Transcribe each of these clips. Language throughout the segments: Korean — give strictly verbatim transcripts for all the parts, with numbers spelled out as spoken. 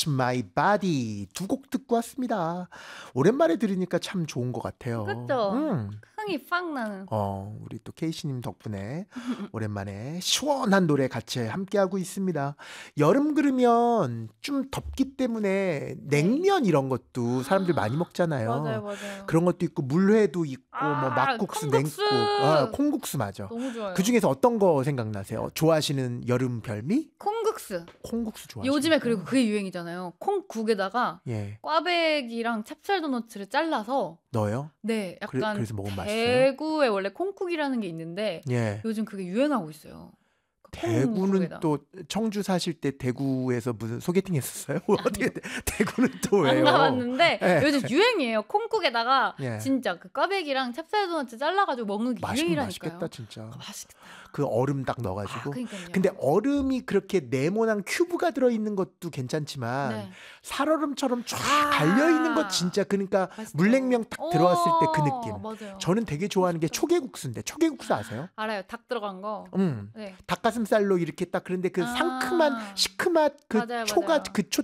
Touch My Body 두 곡 듣고 왔습니다. 오랜만에 들으니까 참 좋은 것 같아요. 그쵸? 음. 흥이 팍 나는. 어, 우리 또 케이씨님 덕분에 오랜만에 시원한 노래 같이 함께하고 있습니다. 여름 그러면 좀 덥기 때문에 냉면 이런 것도 사람들 많이 먹잖아요. 맞아요, 맞아요. 그런 것도 있고 물회도 있고 아, 뭐 막국수, 콩국수! 냉국, 아, 콩국수 맞아. 너무 좋아요. 그 중에서 어떤 거 생각나세요? 좋아하시는 여름 별미? 콩국수. 콩국수 좋아하시는 요즘에 그리고 그게 유행이잖아요. 콩국에다가 예, 꽈배기랑 찹쌀도너츠를 잘라서 넣어요? 네, 그래, 약간 그래서 먹으면 맛있어요? 대구에 원래 콩국이라는 게 있는데 예. 요즘 그게 유행하고 있어요. 그 대구는 콩국에다. 또 청주 사실 때 대구에서 무슨 소개팅 했었어요? 어떻게 대- 대구는 또 안 왜요? 가봤는데 예. 요즘 유행이에요. 콩국에다가 예. 진짜 그 꽈배기랑 찹쌀도너츠 잘라가지고 먹는 게 맛있, 유행이라니까요. 맛있겠다 진짜. 그거 맛있겠다. 그 얼음 딱 아, 넣어가지고. 그러니까요. 근데 얼음이 그렇게 네모난 큐브가 들어있는 것도 괜찮지만 네. 살얼음처럼 쫙 아. 달려있는 것 진짜 그러니까 맛있죠. 물냉면 딱 들어왔을 때 그 어, 느낌. 맞아요. 저는 되게 좋아하는 게 맛있죠. 초계국수인데 초계국수 아세요? 알아요. 닭 들어간 거. 음. 네. 닭가슴살로 이렇게 딱 그런데 그 아. 상큼한 시큼한 그 맞아요, 초가 맞아요. 그 초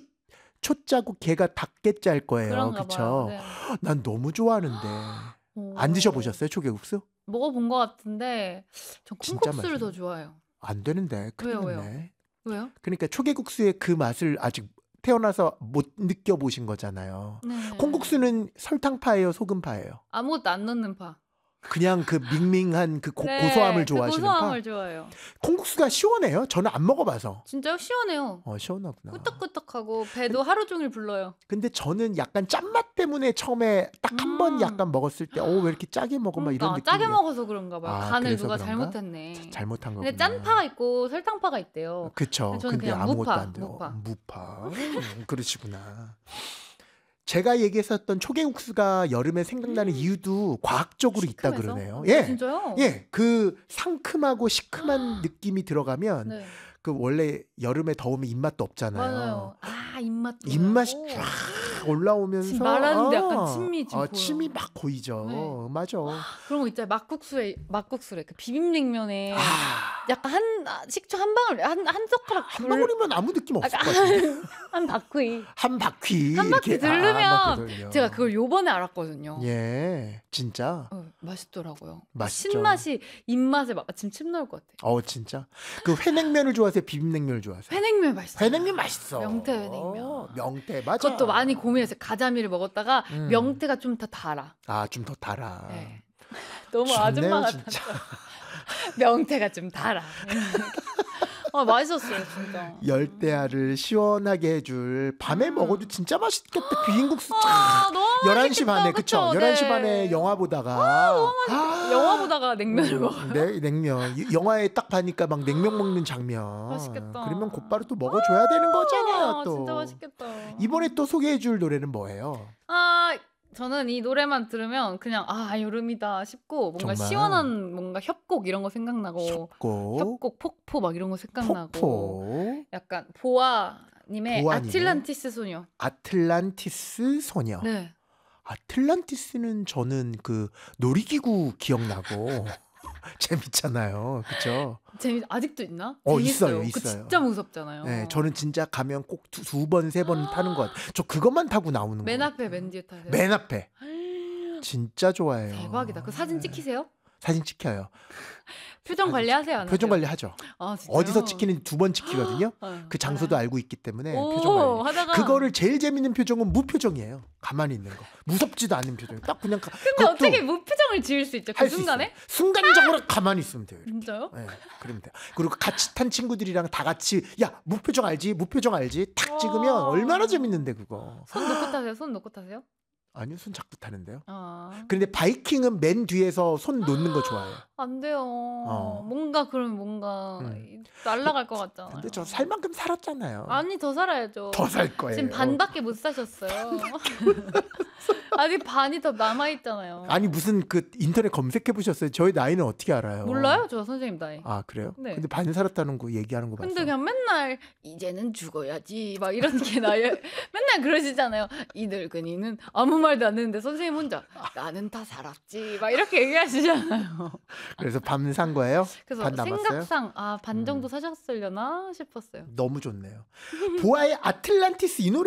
초자고 걔가 닭게짤 거예요. 그런가 그쵸? 봐요. 네. 난 너무 좋아하는데 안 오. 드셔보셨어요 초계국수? 먹어본 것 같은데 전 진짜 콩국수를 맛있어요. 더 좋아해요. 안 되는데 큰일 왜요, 왜요? 났네. 왜요? 그러니까 초계국수의 그 맛을 아직 태어나서 못 느껴보신 거잖아요. 네. 콩국수는 설탕파예요, 소금파예요? 아무것도 안 넣는 파. 그냥 그 밍밍한 그 고, 네, 고소함을 그 좋아하시는 고소함을 파? 좋아해요. 콩국수가 시원해요? 저는 안 먹어봐서. 진짜요? 시원해요. 어, 시원하구나. 끄떡끄떡하고 배도 하루 종일 불러요. 근데 저는 약간 짠맛 때문에 처음에 딱 한 번 음. 약간 먹었을 때, 어, 왜 이렇게 짜게 먹어? 막 이런 그러니까 느낌이. 짜게 먹어서 그런가 봐요. 아, 간을 그래서 누가 그런가? 잘못했네. 잘못한 거구나. 근데 짠파가 있고 설탕파가 있대요. 그쵸. 근데 저는 근데 그냥 아무것도 무파, 안 돼요. 무파. 무파. 음, 그러시구나. 제가 얘기했었던 초계국수가 여름에 생각나는 이유도 과학적으로 있다 시큼해서? 그러네요. 아, 예. 진짜요? 예. 그 상큼하고 시큼한 느낌이 들어가면 네. 그 원래 여름에 더우면 입맛도 없잖아요. 맞아요. 아, 입맛도 입맛이 나고. 쫙 올라오면서 지금 말하는데 아, 약간 침이 지금 아, 보여요. 침이 막 고이죠. 네. 맞아. 그런 거 있잖아요. 막국수에 막국수래. 그 비빔냉면에 아, 약간 한 아, 식초 한 방울 한 한 젓가락 한 둘- 방울이면 아무 느낌 없을 아, 것 같은데. 한 바퀴. 한 바퀴 한 바퀴 이렇게, 아, 한 들르면 바퀴 돌려. 제가 그걸 요번에 알았거든요. 예, 진짜 어, 맛있더라고요. 맛있죠. 신맛이 입맛에 막 지금 침 나올 것 같아. 어 진짜 그 회냉면을 좋아하세요? 비빔냉면을 좋아하세요? 회냉면 맛있어. 회냉면 맛있어. 명태 회냉면. 명태 맞아. 그것도 많이 고민했어요. 가자미를 먹었다가 음. 명태가 좀 더 달아. 아좀 더 달아. 네. 너무 좋네요, 아줌마 같아. 진짜. 명태가 좀 달아. 아, 맛있었어요, 진짜. 열대야를 시원하게 해줄 밤에 음. 먹어도 진짜 맛있겠다. 비빔국수 참. 아, 너무 열한 시 맛있겠다. 반에 그쵸? 그쵸? 열한 시 네. 반에 영화 보다가 아, 영화 보다가 냉면을 먹어. 네, 냉면. 이- 영화에 딱 봐니까 막 냉면 먹는 장면. 맛있겠다. 그러면 곧바로 또 먹어줘야 되는 거잖아요. 아, 또 진짜 맛있겠다. 이번에 또 소개해줄 노래는 뭐예요? 아, 저는 이 노래만 들으면 그냥 아, 여름이다 싶고 뭔가 정말? 시원한 뭔가 협곡 이런 거 생각나고 협곡, 협곡, 폭포 막 이런 거 생각나고 폭포, 약간 보아님의 보아님의 아틀란티스 소녀. 아틀란티스 소녀. 네. 아틀란티스는 저는 그 놀이기구 기억나고 재밌잖아요. 그쵸? 재밌 아직도 있나? 어, 재밌어요. 있어요, 그 있어요. 진짜 무섭잖아요. 네, 저는 진짜 가면 꼭 두 번, 세 번 타는 것 같아요. 저 그것만 타고 나오는 맨 거예요. 앞에 맨 뒤에 타세요. 맨 앞에. 진짜 좋아해요. 대박이다. 그 사진 찍히세요? 사진 찍혀요. 표정 관리하세요? 안 표정 하세요? 관리 하죠. 아, 진짜요? 어디서 찍히는지 두 번 찍히거든요. 어, 그 장소도 알아요. 알고 있기 때문에 오, 표정 관리. 하다가 그거를 제일 재밌는 표정은 무표정이에요. 가만히 있는 거. 무섭지도 않은 표정. 딱 그냥 가, 근데 어떻게 무표정을 지을 수 있죠? 그 할수 순간에? 있어요. 순간적으로 가만히 있으면 돼요. 이렇게. 진짜요? 네, 그러면 돼요. 그리고 같이 탄 친구들이랑 다 같이 야 무표정 알지? 무표정 알지? 탁 찍으면 와. 얼마나 재밌는데 그거. 손 놓고 타세요? 손 놓고 타세요? 아니요, 손 잡고 타는데요. 아, 그런데 바이킹은 맨 뒤에서 손 놓는 거 좋아해요. 안 돼요. 뭔가 그러면 뭔가 음. 날아갈 것 같잖아요. 근데 저 살 만큼 살았잖아요. 아니, 더 살아야죠. 더 살 거예요. 지금 반밖에 못 사셨어요. 아직 반이 더 남아 있잖아요. 아니 무슨 그 인터넷 검색해 보셨어요? 저희 나이는 어떻게 알아요? 몰라요, 저 선생님 나이. 아 그래요? 네. 근데 반 살았다는 거 얘기하는 거 봤어요. 근데 그냥 맨날 이제는 죽어야지 막 이런 게 나요. 맨날 그러시잖아요. 이 늙은이는 아무 말도 안 했는데 선생님 혼자 나는 다 살았지 막 이렇게 얘기하시잖아요. 그래서 밤 산 거예요? 그래서 반 남았어요? 생각상 아, 반 정도 음. 사셨으려나 싶었어요. 너무 좋네요. 보아의 아틀란티스 이 노래